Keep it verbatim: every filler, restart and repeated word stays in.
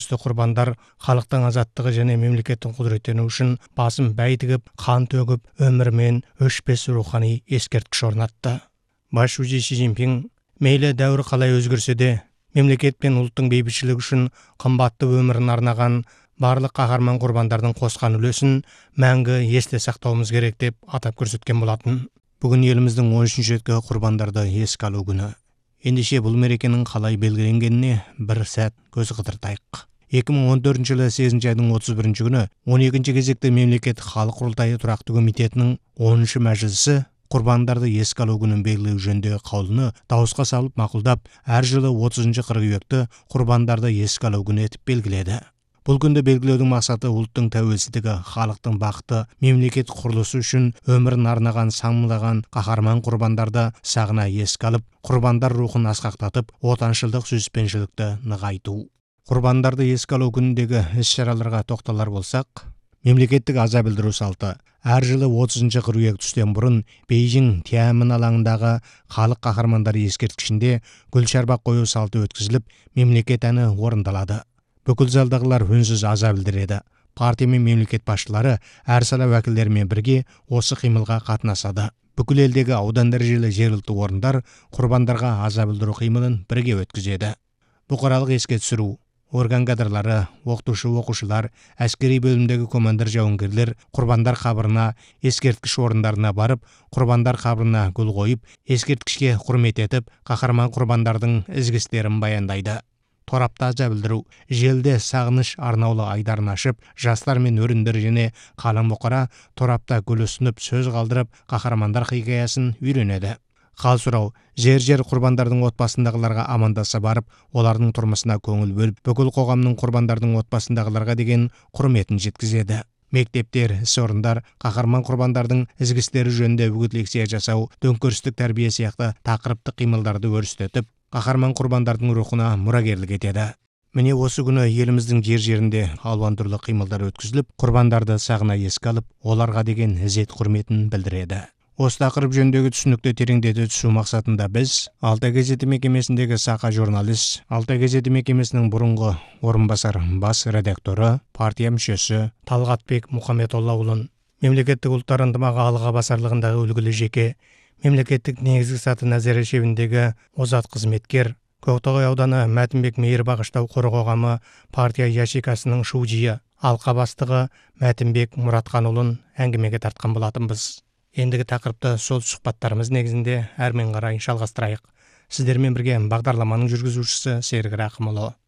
Құрбандар халықтың азаттығы және мемлекеттің құдіреттену үшін басым бәй тігіп, қан төгіп, өмірмен өшпес рухани ескерткіш орнатты. Бас шужи Си Цзиньпин мейлі дәуір қалай өзгерсе де, мемлекет пен ұлттың бейбітшілігі үшін қымбатты өмірін арнаған барлық қаһарман құрбандардың қосқан үлесін мәңгі есте сақтауымыз керек деп атап көрсеткен болатын. Бүгін еліміздің он үшінші реткі құрбандарды еске алу күні. Ендеше бұл мерекенің қалай белгіленгеніне бір сәт көз қыдыртайық. екі мың он төртінші жылы сегізінші айдың отыз бірінші күні он екінші кезекті мемлекеттік халық құрылтайы тұрақты комитетінің оныншы мәжілісі құрбандарды еске алу күнін белгілеу жөніндегі қаулыны дауысқа салып мақұлдап, әр жылы отызыншы қыркүйекті құрбандарды еске алу күні етіп белгіледі. Бұл күнді белгілеудің мақсаты ұлттың тәуелсіздігі, халықтың бақыты, мемлекет құрылысы үшін өмірін арнаған саңлаған қаһарман құрбандарды сағына еске алып, құрбандар рухын асқақтатып, отаншылдық сүйіспеншілікті нығайту. Құрбандарды еске алу күніндегі іс-шараларға тоқталар болсақ, мемлекеттік аза білдіру салты. Әр жылы отызыншы қыркүйек түстен бұрын Бейжің Тяньаньмин алаңындағы халық қаһармандары ескерткішінде гүл шарбақ қою салты өткізіліп, мемлекет әні орындалады. Бүкіл залдағылар үнсіз аза білдіреді. Партия мен мемлекет басшылары әр сала уәкілдерімен бірге осы қимылға қатынасады. Бүкіл елдегі аудан дәрежелі жергілікті орындар құрбандарға аза білдіру қимылын бірге өткізеді. Бұқаралық еске түсіру. Орган кадрлары, оқытушы оқушылар, әскери бөлімдегі командир жауынгерлер құрбандар қабырына, ескерткіш орындарына барып, құрбандар қабырына гүл қойып, ескерткішке құрмет етіп, қаһарман құрбандардың ізгі істерін баяндайды. Торапта аза білдіру. Желде сағыныш арнаулы айдарын ашып, жастар мен өріндер және қалың бұқара торапта гүл ұсынып, сөз қалдырып, қаһармандар хикаясын үйренеді. Хал сұрау. Жер-жер құрбандардың отбасындағыларға амандаса барып, олардың тұрмысына көңіл бөліп, бүкіл қоғамның құрбандардың отбасындағыларға деген құрметін жеткізеді. Мектептер, іс орындар, қаһарман құрбандардың ізгі істері жөнінде үгіт лекция жасау, төңкерістік тәрбие сияқты тақырыптық қимылдарды өрістетіп, қаһарман құрбандардың рухына мұрагерлік етеді. Міне осы күні еліміздің жер-жерінде алуан түрлі қимылдар өткізіліп, құрбандарды сағына еске алып, оларға деген ізет құрметін білдіреді. Осы тақырып жөніндегі түсінікті тереңдете түсу мақсатында біз Алтай газеті мекемесіндегі сақа журналист, Алтай газеті мекемесінің бұрынғы орынбасар бас редакторы, партия мүшесі Талғатбек Мұхамедоллаұлын, мемлекеттік ұлттар ынтымағы алға басарлығындағы үлгілі жеке, мемлекеттік негізгі саты назары шебіндегі озат қызметкер, Көктоғай ауданы Мәтінбек мейір бағыштау қоры қоғамы партия яшикасының шужиы, алқа бастығы Мәтінбек Мұратханұлын әңгімеге тартқан болатынбыз. Ендігі тақырыпты сол сұхбаттарымыз негізінде әрмен қарай жалғастырайық. Сіздермен бірге бағдарламаның жүргізушісі Серік Рақымұлы.